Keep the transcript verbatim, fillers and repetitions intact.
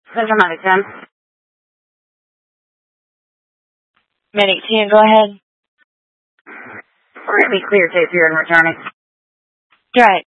Central Medic ten. Medic ten, go ahead. We're going to be clear case here and returning. Right.